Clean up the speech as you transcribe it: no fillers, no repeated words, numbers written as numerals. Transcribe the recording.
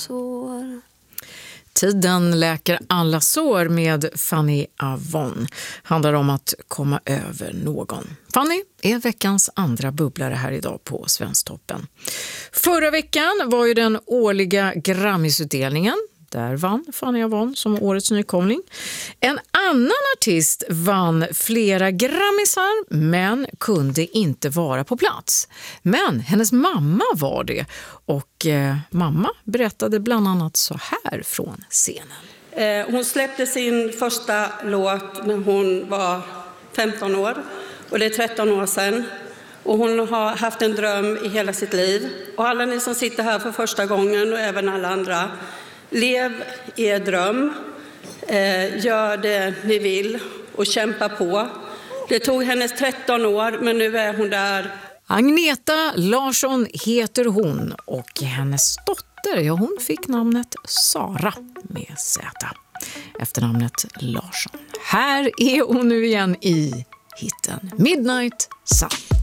Sår. Tiden läker alla sår med Fanny Avon. Handlar om att komma över någon. Fanny är veckans andra bubblare här idag på Svensktoppen. Förra veckan var ju den årliga Grammisutdelningen. Där vann Fanny Avon som årets nykomling. En annan artist vann flera Grammisar men kunde inte vara på plats. Men hennes mamma var det och mamma berättade bland annat så här från scenen. Hon släppte sin första låt när hon var 15 år och det är 13 år sedan. Och hon har haft en dröm i hela sitt liv. Och alla ni som sitter här för första gången och även alla andra, lev er dröm, gör det ni vill och kämpa på. Det tog hennes 13 år men nu är hon där. Agneta Larsson heter hon och hennes dotter, hon fick namnet Sara med Z. Efternamnet Larsson. Här är hon nu igen i hitten Midnight Sun.